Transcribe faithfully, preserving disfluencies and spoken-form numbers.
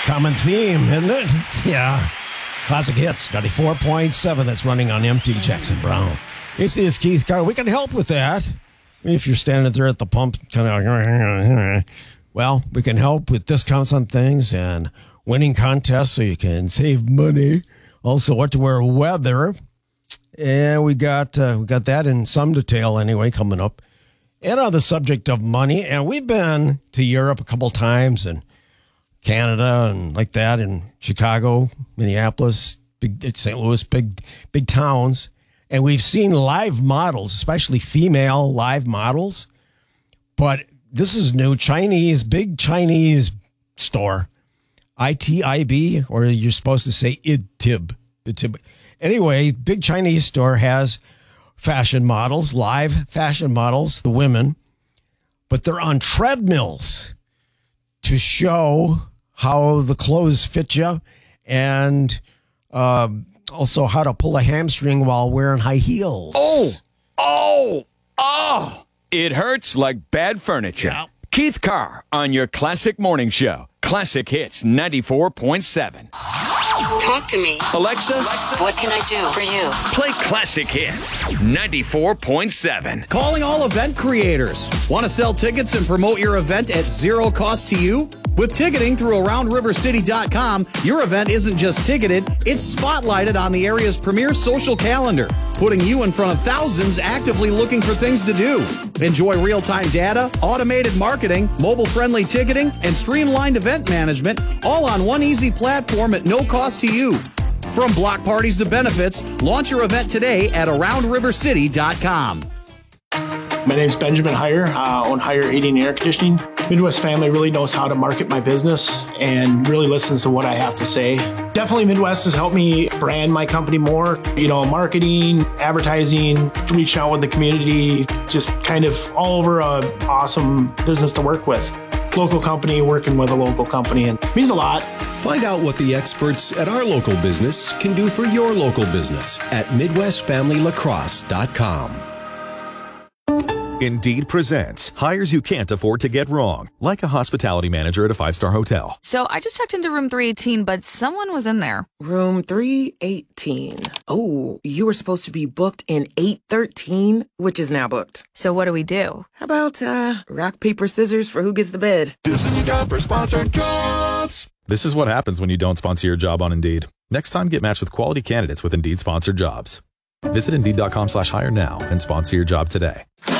Common theme, isn't it? Yeah. Classic Hits, ninety-four point seven. That's running on empty. Jackson Brown. This is Keith Carr. We can help with that. If you're standing there at the pump, kind of, well, we can help with discounts on things and winning contests so you can save money. Also, what to wear weather. And we got uh, we got that in some detail anyway coming up. And on the subject of money, and we've been to Europe a couple times and Canada and like that, in Chicago, Minneapolis, big Saint Louis, big big towns, and we've seen live models, especially female live models. But this is new. Chinese, big Chinese store, I T I B, or you're supposed to say I T I B. I T I B. Anyway, big Chinese store has fashion models, live fashion models, the women, but they're on treadmills to show how the clothes fit you, and uh, also how to pull a hamstring while wearing high heels. Oh, oh, oh. It hurts like bad furniture. Yeah. Keith Carr on your Classic Morning Show. Classic Hits ninety-four point seven. Talk to me. Alexa, What can I do for you? play Classic Hits ninety-four point seven. Calling all event creators. Want to sell tickets and promote your event at zero cost to you? With ticketing through around river city dot com, your event isn't just ticketed, it's spotlighted on the area's premier social calendar, putting you in front of thousands actively looking for things to do. Enjoy real-time data, automated marketing, mobile-friendly ticketing, and streamlined event management, all on one easy platform at no cost to you. From block parties to benefits, launch your event today at around river city dot com. My name's Benjamin Heyer, uh, own Heyer Heating and Air Conditioning. Midwest Family really knows how to market my business and really listens to what I have to say. Definitely Midwest has helped me brand my company more. You know, marketing, advertising, reaching out with the community, just kind of all over a awesome business to work with. Local company working with a local company, and it means a lot. Find out what the experts at our local business can do for your local business at midwest family lacrosse dot com. Indeed presents hires you can't afford to get wrong, like a hospitality manager at a five-star hotel. So I just checked into room three eighteen, but someone was in there. Room three eighteen. Oh, you were supposed to be booked in eight thirteen, which is now booked. So what do we do? How about uh, rock, paper, scissors for who gets the bid? This is your job for sponsored jobs. This is what happens when you don't sponsor your job on Indeed. Next time, get matched with quality candidates with Indeed sponsored jobs. Visit Indeed dot com slash hire now and sponsor your job today.